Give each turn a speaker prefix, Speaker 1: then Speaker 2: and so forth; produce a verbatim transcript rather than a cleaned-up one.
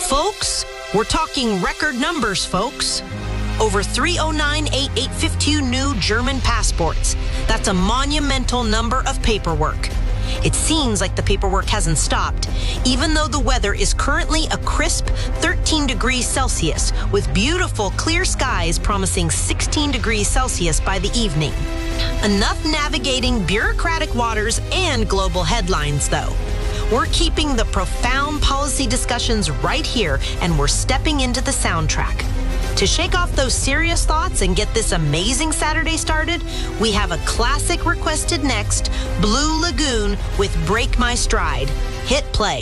Speaker 1: Folks, we're talking record numbers, folks. Over three hundred nine thousand eight hundred fifty-two new German passports. That's a monumental number of paperwork. It seems like the paperwork hasn't stopped, even though the weather is currently a crisp thirteen degrees Celsius, with beautiful clear skies promising sixteen degrees Celsius by the evening. Enough navigating bureaucratic waters and global headlines, though. We're keeping the profound policy discussions right here, and we're stepping into the soundtrack. To shake off those serious thoughts and get this amazing Saturday started, we have a classic requested next, Blue Lagoon with Break My Stride. Hit play.